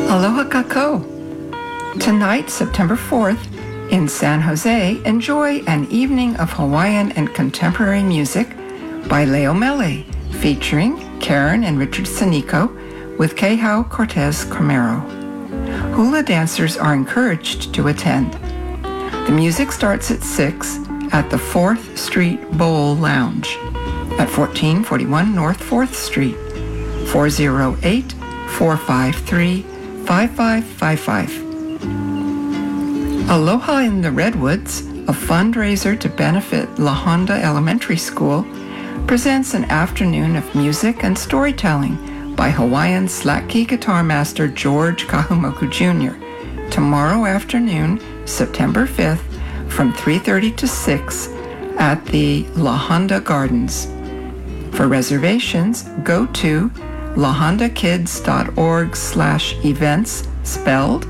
Aloha Kako. Tonight, September 4th, in San Jose, enjoy an evening of Hawaiian and contemporary music by Leo Mele, featuring Karen and Richard Sanico with Kehau Cortez Camero. Hula dancers are encouraged to attend. The music starts at 6 at the 4th Street Bowl Lounge at 1441 North 4th Street, 408-453-5555. Aloha in the Redwoods, a fundraiser to benefit La Honda Elementary School, presents an afternoon of music and storytelling by Hawaiian slack key guitar master George Kahumoku Jr. tomorrow afternoon, September 5th, from 3:30 to 6 at the La Honda Gardens. For reservations, go to lahondakids.org/events, spelled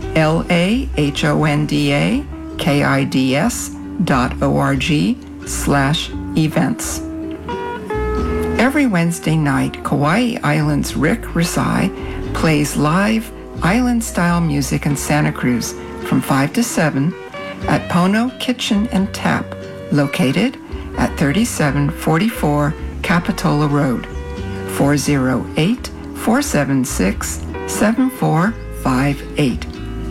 LAHONDAKIDS.org/events. Every Wednesday night, Kauai Island's Rick Risai plays live island-style music in Santa Cruz from 5 to 7 at Pono Kitchen and Tap, located at 3744 Capitola Road, 408-476-7458.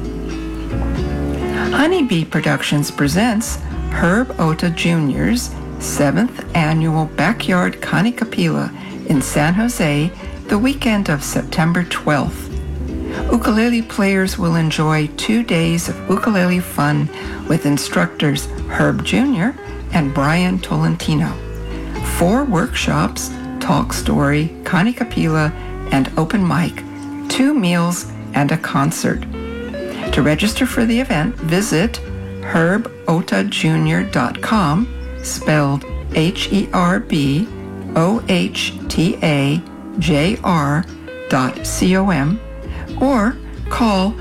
Honeybee Productions presents Herb Ota Jr.'s 7th annual Backyard Kanikapila in San Jose the weekend of September 12th. Ukulele players will enjoy 2 days of ukulele fun with instructors Herb Jr. and Brian Tolentino. 4 workshops, talk story, kanikapila, and open mic, 2 meals, and a concert. To register for the event, visit herbotajr.com, spelled HERBOHTAJR.com, or call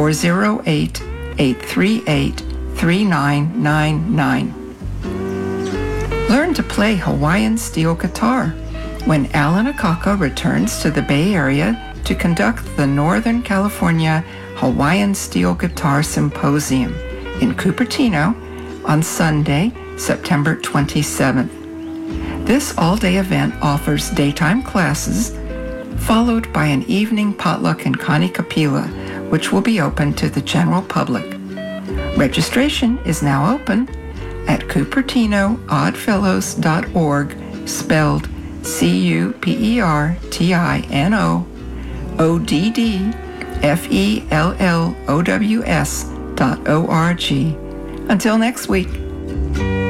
408-838-3999. Learn to play Hawaiian steel guitar when Alan Akaka returns to the Bay Area to conduct the Northern California Hawaiian Steel Guitar Symposium in Cupertino on Sunday, September 27th. This all-day event offers daytime classes, followed by an evening potluck and kanikapila, which will be open to the general public. Registration is now open at CupertinoOddfellows.org, spelled CupertinoOddfellows.org. Until next week.